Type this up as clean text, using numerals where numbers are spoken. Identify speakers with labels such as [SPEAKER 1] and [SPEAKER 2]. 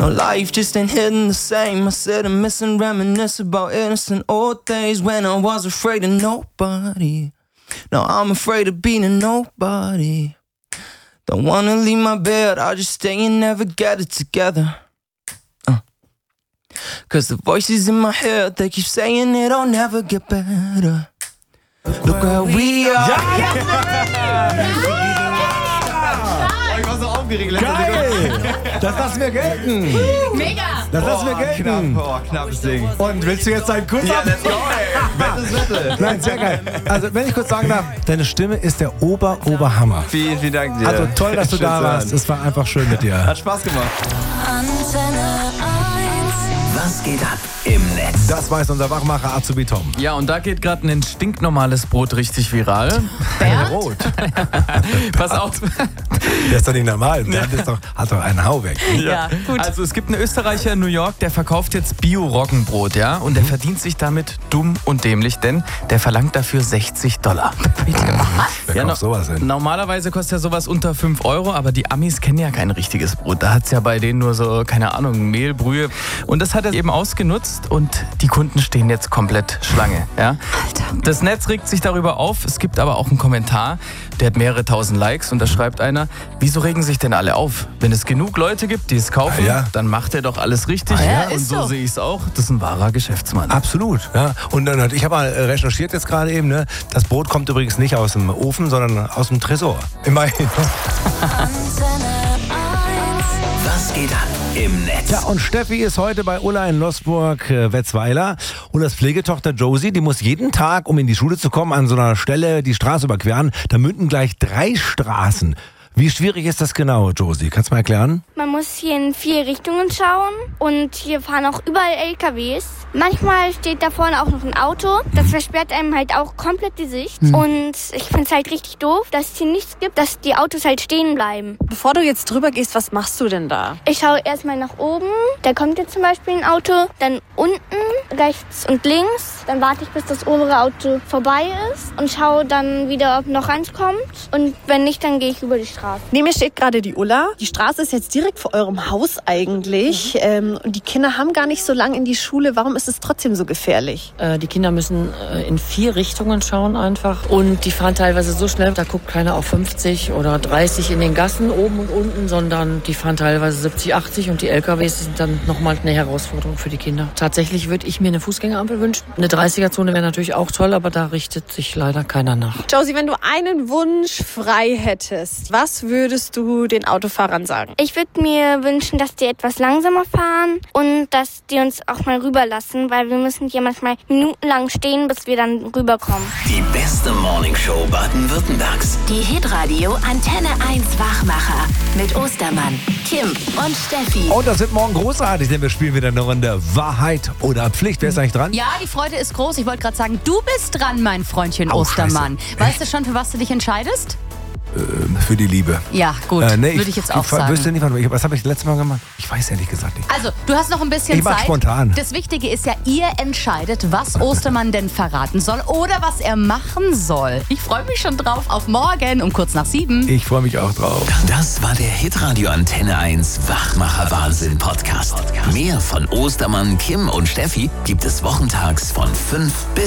[SPEAKER 1] No, life just ain't hitting the same. I sit and miss and reminisce about innocent old days when I was afraid of nobody. Now I'm afraid of being a nobody. Don't wanna leave my bed, I'll just stay and never get it together. Cause the voices in my head, they keep saying it'll never get better. Look where we are.
[SPEAKER 2] Ich war so aufgeregt.
[SPEAKER 3] Geil! Das lassen wir gelten.
[SPEAKER 4] Mega!
[SPEAKER 3] Das lassen wir gelten.
[SPEAKER 2] Knappes Ding.
[SPEAKER 3] Und willst du jetzt deinen Kuss
[SPEAKER 2] Ja,
[SPEAKER 3] ab?
[SPEAKER 2] let's go, ey. Wette.
[SPEAKER 3] Nein, sehr geil. Also, wenn ich kurz sagen darf, deine Stimme ist der Oberhammer.
[SPEAKER 2] Vielen, vielen Dank dir.
[SPEAKER 3] Also toll, dass du
[SPEAKER 2] Schön
[SPEAKER 3] da
[SPEAKER 2] zu
[SPEAKER 3] warst.
[SPEAKER 2] hören.
[SPEAKER 3] Es war einfach schön mit dir.
[SPEAKER 2] Hat Spaß gemacht.
[SPEAKER 5] Was geht ab im Netz?
[SPEAKER 3] Das weiß unser Wachmacher Azubi Tom.
[SPEAKER 6] Ja, und da geht gerade ein stinknormales Brot richtig viral.
[SPEAKER 3] Rot.
[SPEAKER 6] Pass auf.
[SPEAKER 3] Der ist doch nicht normal. Der hat doch einen Hau weg.
[SPEAKER 4] Ja, gut.
[SPEAKER 6] Also es gibt einen Österreicher in New York, der verkauft jetzt Bio-Roggenbrot, ja? Und der verdient sich damit dumm und dämlich, denn der verlangt dafür $60.
[SPEAKER 3] Wer kauft sowas hin?
[SPEAKER 6] Normalerweise kostet ja sowas unter 5 Euro, aber die Amis kennen ja kein richtiges Brot. Da hat es ja bei denen nur so, keine Ahnung, Mehl, Brühe. Und das hat er eben ausgenutzt und die Kunden stehen jetzt komplett Schlange. Ja?
[SPEAKER 4] Alter.
[SPEAKER 6] Das Netz regt sich darüber auf. Es gibt aber auch einen Kommentar, der hat mehrere tausend Likes und da schreibt einer, wieso regen sich denn alle auf? Wenn es genug Leute gibt, die es kaufen, dann macht er doch alles richtig.
[SPEAKER 4] ja,
[SPEAKER 6] und
[SPEAKER 4] ist
[SPEAKER 6] so
[SPEAKER 4] so.
[SPEAKER 6] sehe ich es auch. Das ist ein wahrer Geschäftsmann.
[SPEAKER 3] Absolut. Ja. Und ich habe mal recherchiert jetzt gerade eben, ne? Das Brot kommt übrigens nicht aus dem Ofen, sondern aus dem Tresor. Immerhin.
[SPEAKER 5] Was geht ab im Netz?
[SPEAKER 3] Ja, und Steffi ist heute bei Ulla in Losburg-Wetzweiler. Ullas Pflegetochter Josie, die muss jeden Tag, um in die Schule zu kommen, an so einer Stelle die Straße überqueren. Da münden gleich 3 Straßen. Wie schwierig ist das genau, Josie? Kannst du mal erklären?
[SPEAKER 7] Man muss hier in 4 Richtungen schauen und hier fahren auch überall LKWs. Manchmal steht da vorne auch noch ein Auto. Das versperrt einem halt auch komplett die Sicht. Und ich finde es halt richtig doof, dass es hier nichts gibt, dass die Autos halt stehen bleiben.
[SPEAKER 4] Bevor du jetzt drüber gehst, was machst du denn da?
[SPEAKER 7] Ich schaue erstmal nach oben. Da kommt jetzt zum Beispiel ein Auto. Dann unten, rechts und links. Dann warte ich, bis das obere Auto vorbei ist und schaue dann wieder, ob noch eins kommt. Und wenn nicht, dann gehe ich über die Straße.
[SPEAKER 4] Neben mir steht gerade die Ulla. Die Straße ist jetzt direkt vor eurem Haus eigentlich. Und die Kinder haben gar nicht so lange in die Schule. Warum ist es trotzdem so gefährlich?
[SPEAKER 8] Die Kinder müssen in 4 Richtungen schauen einfach. Und die fahren teilweise so schnell, da guckt keiner auf 50 oder 30 in den Gassen oben und unten, sondern die fahren teilweise 70, 80 und die LKWs sind dann nochmal eine Herausforderung für die Kinder. Tatsächlich würde ich mir eine Fußgängerampel wünschen. Eine 30er-Zone wäre natürlich auch toll, aber da richtet sich leider keiner nach.
[SPEAKER 4] Josie, wenn du einen Wunsch frei hättest, was würdest du den Autofahrern sagen?
[SPEAKER 7] Ich würde mir wünschen, dass die etwas langsamer fahren und dass die uns auch mal rüberlassen, weil wir müssen hier manchmal minutenlang stehen, bis wir dann rüberkommen.
[SPEAKER 5] Die beste Morningshow Baden-Württembergs.
[SPEAKER 9] Die Hitradio Antenne 1 Wachmacher mit Ostermann, Kim und Steffi.
[SPEAKER 3] Und das wird morgen großartig, denn wir spielen wieder eine Runde Wahrheit oder Pflicht. Wer ist eigentlich dran?
[SPEAKER 10] Ja, die Freude ist groß. Ich wollte gerade sagen, du bist dran, mein Freundchen Ostermann. Weißt du schon, für was du dich entscheidest?
[SPEAKER 3] Für die Liebe.
[SPEAKER 10] Ja, gut.
[SPEAKER 3] Nee,
[SPEAKER 10] würde ich jetzt auch sagen.
[SPEAKER 3] Wüsste nicht, was habe ich letztes Mal gemacht? Ich weiß ehrlich gesagt nicht.
[SPEAKER 10] Also, du hast noch ein bisschen
[SPEAKER 3] Ich mach
[SPEAKER 10] Zeit.
[SPEAKER 3] spontan.
[SPEAKER 10] Das Wichtige ist ja, ihr entscheidet, was Ostermann denn verraten soll oder was er machen soll. Ich freue mich schon drauf auf morgen um kurz nach 7.
[SPEAKER 3] Ich freue mich auch drauf.
[SPEAKER 5] Das war der Hitradio Antenne 1 Wachmacher Wahnsinn Podcast. Mehr von Ostermann, Kim und Steffi gibt es wochentags von 5 bis